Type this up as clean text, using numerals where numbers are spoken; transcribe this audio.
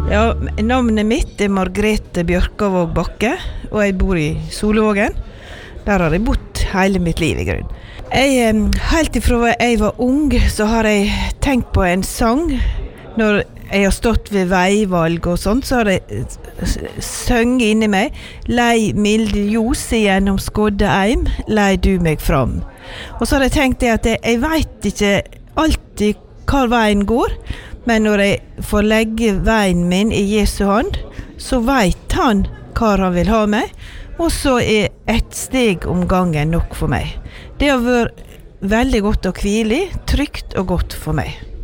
Ja, navnet mitt Margrethe Bjørkavåg Bakke, og jeg bor i Solvågen. Der har jeg bodd hele mitt liv I grunn. Helt ifra jeg var ung, så har jeg tenkt på en sang. Når jeg har stått ved veivalg og sånt, så har jeg sønget inni meg. Lei milde ljos igjennom skodde eim, lei du meg fram. Og så har jeg tenkt det at jeg vet ikke alltid hvor veien går, men når jeg får legge veien min I Jesu hånd, så vet han hva han vil ha meg, og så ett steg om gangen nok for meg. Det har vært veldig godt og hvile, trygt og godt for meg.